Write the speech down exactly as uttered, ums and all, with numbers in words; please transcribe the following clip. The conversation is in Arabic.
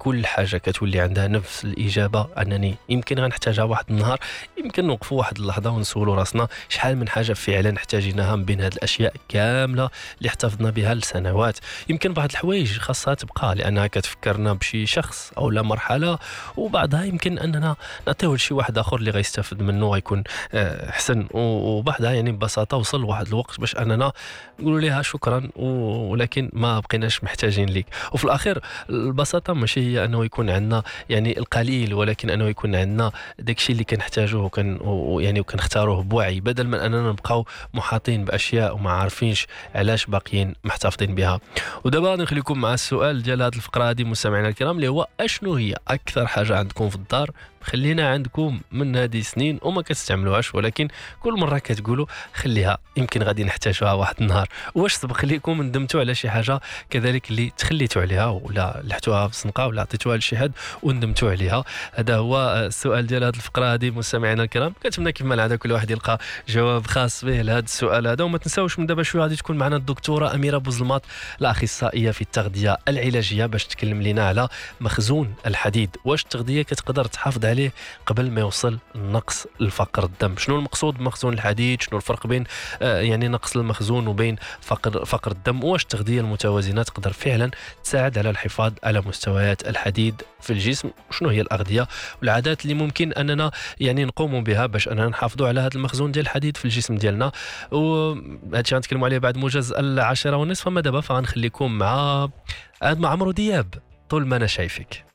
كل حاجه كتولي عندها نفس الاجابه انني يمكن غنحتاجها واحد النهار. يمكن نوقفوا واحد اللحظه ونسولوا راسنا شحال من حاجه فعلا احتاجيناها من بين هذه الاشياء كامله اللي احتفظنا بها لسنوات. يمكن بعض الحوايج خاصها تبقى لانها كتفكرنا بشي شخص او لا مرحله، وبعضها يمكن اننا نعطيوه لشي واحد اخر اللي غيستافد منه غيكون آه، احسن، وبعضها يعني ببساطه وصل واحد الوقت باش اننا نقولوا لها شكرا ولكن ما بقيناش محتاجين ليك. وفي الاخير البساطه ماشي هي انه يكون عندنا يعني القليل، ولكن انه يكون عندنا داكشي اللي كنحتاجوه وكن يعني وكنختاروه بوعي، بدل من اننا نبقاو محاطين باشياء وما عارفينش علاش باقيين محتفظين بها. ودابا نخليكم مع السؤال ديال هذه الفقره هذه مستمعينا الكرام، اللي هو اشنو هي اكثر حاجه عندكم في الدار خلينا عندكم من هذه سنين وما كتستعملوهاش، ولكن كل مره كتقولوا خليها يمكن غادي نحتاجها واحد النهار؟ واش سبق لكم ندمتوا على شي حاجه كذلك اللي تخليتوا عليها ولا لحتوها في الزنقه ولا عطيتوها لشي حد وندمتوا عليها؟ هذا هو السؤال ديال هذه الفقره هذه مستمعينا الكرام. كنتمنى كيف ما العاده كل واحد يلقى جواب خاص به لهذا السؤال هذا. وما تنساوش من دابا شويه غادي تكون معنا الدكتوره اميره بوزلماط الاخصائيه في التغذيه العلاجيه باش تكلم لنا على مخزون الحديد. واش التغذيه كتقدر تحافظ عليه قبل ما يوصل النقص لفقر الدم؟ شنو المقصود بمخزون الحديد؟ شنو الفرق بين آه يعني نقص المخزون وبين فقر فقر الدم؟ واش التغذيه المتوازنه تقدر فعلا تساعد على الحفاظ على مستويات الحديد في الجسم؟ شنو هي الاغذيه والعادات اللي ممكن اننا يعني نقوموا بها باش اننا نحافظوا على هذا المخزون ديال الحديد في الجسم ديالنا؟ وهذا الشيء غنتكلموا عليه بعد موجز العاشرة ونصف. اما دابا فغنخليكم مع مع عمرو دياب طول ما انا شايفك.